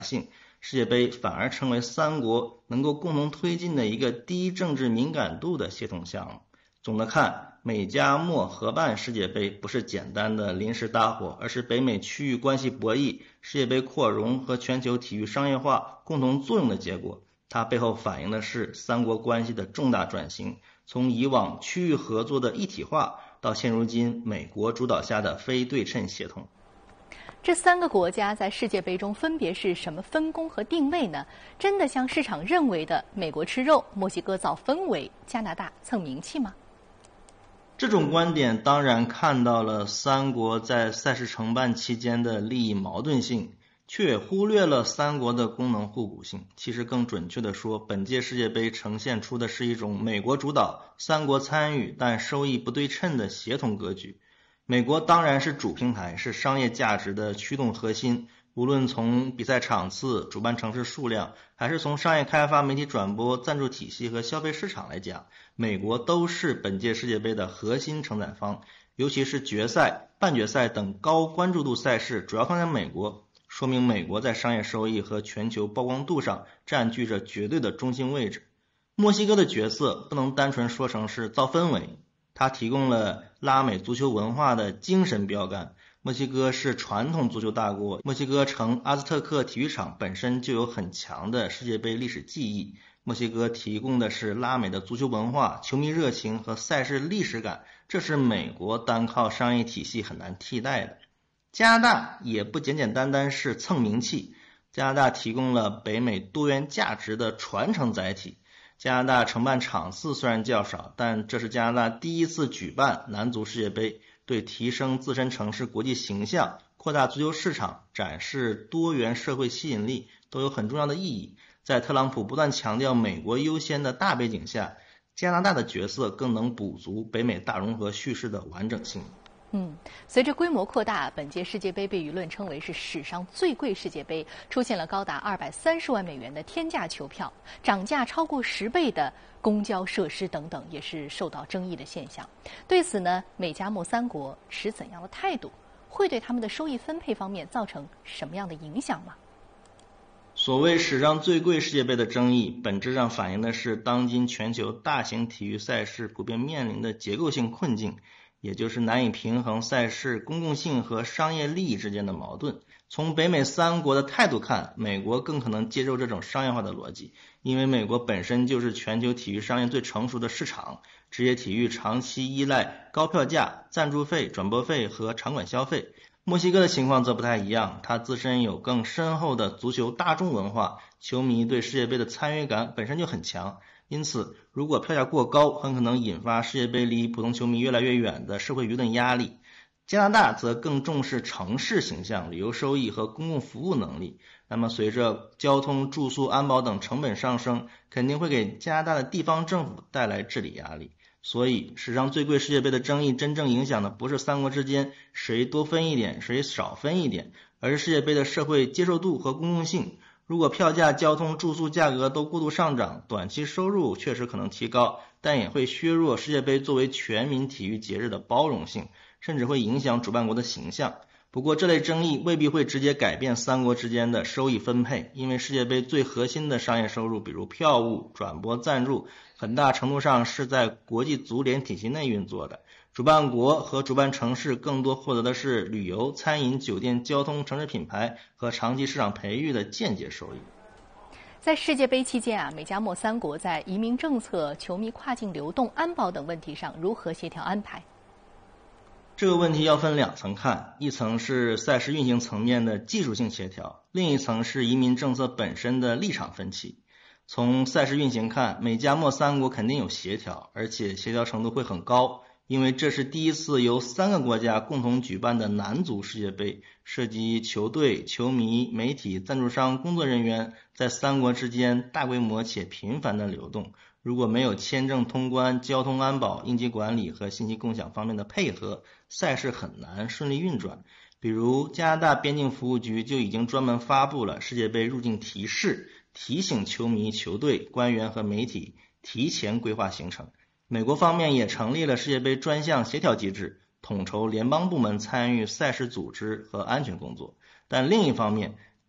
性，世界杯反而成为三国能够共同推进的一个低政治敏感度的协同项目。总的看，美加墨合办世界杯不是简单的临时搭伙，而是北美区域关系博弈、世界杯扩容和全球体育商业化共同作用的结果。它背后反映的是三国关系的重大转型，从以往区域合作的一体化，到现如今美国主导下的非对称协同。 这3个国家在世界杯中分别是什么分工和定位呢？真的像市场认为的，美国吃肉，墨西哥造氛围，加拿大蹭名气吗？ 这种观点当然看到了三国在赛事承办期间的利益矛盾性，却忽略了三国的功能互补性。其实更准确地说，本届世界杯呈现出的是一种美国主导、三国参与但收益不对称的协同格局。美国当然是主平台，是商业价值的驱动核心，无论从比赛场次、主办城市数量，还是从商业开发、媒体转播、赞助体系和消费市场来讲，美国都是本届世界杯的核心承载方。尤其是决赛、半决赛等高关注度赛事主要放在美国，说明美国在商业收益和全球曝光度上占据着绝对的中心位置。墨西哥的角色不能单纯说成是造氛围，它提供了拉美足球文化的精神标杆。墨西哥是传统足球大国，墨西哥城阿兹特克体育场本身就有很强的世界杯历史记忆。墨西哥提供的是拉美的足球文化、球迷热情和赛事历史感，这是美国单靠商业体系很难替代的。加拿大也不简简单单是蹭名气，加拿大提供了北美多元价值的传承载体。加拿大承办场次虽然较少，但这是加拿大第一次举办男足世界杯，对提升自身城市国际形象、扩大足球市场、展示多元社会吸引力都有很重要的意义。在特朗普不断强调美国优先的大背景下，加拿大的角色更能补足北美大融合叙事的完整性。 随着规模扩大，本届世界杯被舆论称为是史上最贵世界杯，出现了高达230万美元的天价球票，涨价超过10倍的公交设施等等，也是受到争议的现象。对此呢，美加墨三国持怎样的态度？会对他们的收益分配方面造成什么样的影响吗？ 所谓史上最贵世界杯的争议，本质上反映的是当今全球大型体育赛事普遍面临的结构性困境，也就是难以平衡赛事公共性和商业利益之间的矛盾。从北美三国的态度看，美国更可能接受这种商业化的逻辑，因为美国本身就是全球体育商业最成熟的市场，职业体育长期依赖高票价、赞助费、转播费和场馆消费。墨西哥的情况则不太一样，它自身有更深厚的足球大众文化，球迷对世界杯的参与感本身就很强，因此如果票价过高，很可能引发世界杯离普通球迷越来越远的社会舆论压力。加拿大则更重视城市形象、旅游收益和公共服务能力，那么随着交通、住宿、安保等成本上升，肯定会给加拿大的地方政府带来治理压力。所以史上最贵世界杯的争议真正影响的不是三国之间谁多分一点谁少分一点，而是世界杯的社会接受度和公共性。如果票价、交通、住宿价格都过度上涨，短期收入确实可能提高，但也会削弱世界杯作为全民体育节日的包容性，甚至会影响主办国的形象。不过这类争议未必会直接改变三国之间的收益分配，因为世界杯最核心的商业收入，比如票务、转播、赞助，很大程度上是在国际足联体系内运作的。主办国和主办城市更多获得的是旅游、餐饮、酒店、交通、城市品牌和长期市场培育的间接收益。 在世界杯期间美加墨三国在移民政策、球迷跨境流动、安保等问题上如何协调安排？ 这个问题要分2层看，一层是赛事运行层面的技术性协调，另一层是移民政策本身的立场分歧。从赛事运行看，美加墨三国肯定有协调，而且协调程度会很高，因为这是第一次由3个国家共同举办的男足世界杯，涉及球队、球迷、媒体、赞助商、工作人员在3国之间大规模且频繁的流动。如果没有签证通关、交通安保、应急管理和信息共享方面的配合，赛事很难顺利运转。比如加拿大边境服务局就已经专门发布了世界杯入境提示，提醒球迷、球队、官员和媒体提前规划行程。美国方面也成立了世界杯专项协调机制，统筹联邦部门参与赛事组织和安全工作。但另一方面，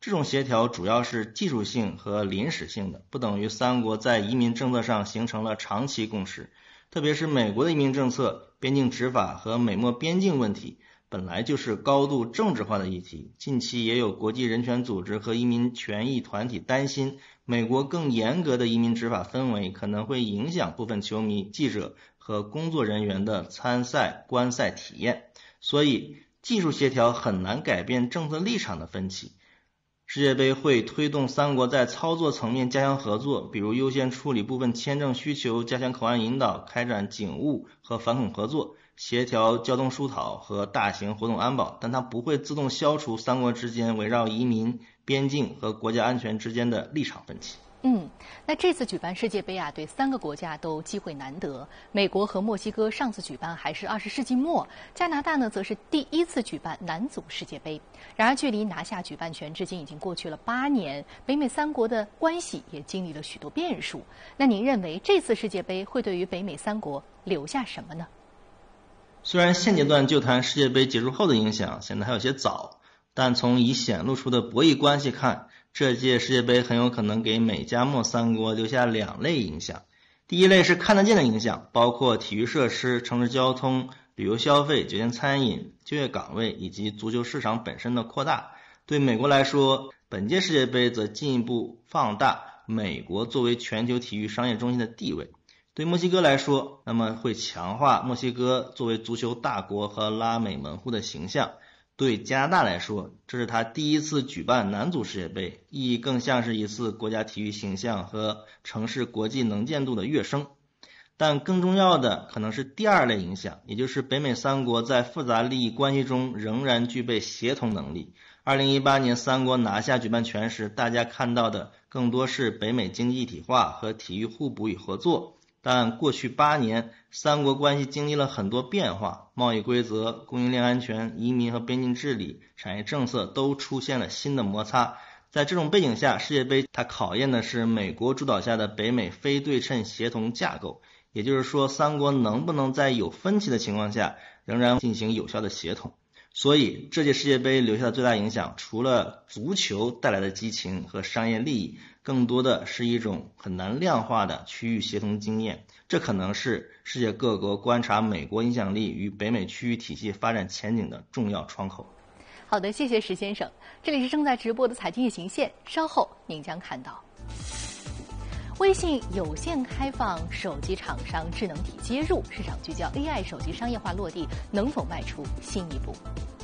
这种协调主要是技术性和临时性的，不等于三国在移民政策上形成了长期共识。特别是美国的移民政策、边境执法和美墨边境问题本来就是高度政治化的议题。近期也有国际人权组织和移民权益团体担心，美国更严格的移民执法氛围可能会影响部分球迷、记者和工作人员的参赛观赛体验。所以技术协调很难改变政策立场的分歧。世界杯会推动三国在操作层面加强合作，比如优先处理部分签证需求，加强口岸引导，开展警务和反恐合作，协调交通疏导和大型活动安保，但它不会自动消除三国之间围绕移民、边境和国家安全之间的立场分歧。 那这次举办世界杯啊，对3个国家都机会难得。美国和墨西哥上次举办还是20世纪末，加拿大呢则是第一次举办男足世界杯。然而，距离拿下举办权至今已经过去了8年，北美3国的关系也经历了许多变数。那您认为这次世界杯会对于北美3国留下什么呢？ 虽然现阶段就谈世界杯结束后的影响显得还有些早，但从已显露出的博弈关系看，这届世界杯很有可能给美加墨3国留下2类影响。第一类是看得见的影响，包括体育设施、城市交通、旅游消费、酒店餐饮、就业岗位以及足球市场本身的扩大。对美国来说，本届世界杯则进一步放大美国作为全球体育商业中心的地位。对墨西哥来说，那么会强化墨西哥作为足球大国和拉美门户的形象。对加拿大来说，这是他第一次举办男足世界杯，意义更像是一次国家体育形象和城市国际能见度的跃升。但更重要的可能是第2类影响，也就是北美3国在复杂利益关系中仍然具备协同能力。2018年3国拿下举办权时，大家看到的更多是北美经济一体化和体育互补与合作。但过去8年3国关系经历了很多变化，贸易规则、供应链安全、移民和边境治理、产业政策都出现了新的摩擦。在这种背景下，世界杯它考验的是美国主导下的北美非对称协同架构，也就是说3国能不能在有分歧的情况下仍然进行有效的协同。所以这届世界杯留下的最大影响，除了足球带来的激情和商业利益，更多的是一种很难量化的区域协同经验。这可能是世界各国观察美国影响力与北美区域体系发展前景的重要窗口。 好的，谢谢石先生。这里是正在直播的财经夜行线，稍后您将看到微信有限开放手机厂商智能体接入，市场聚焦 AI 手机商业化落地能否迈出新一步。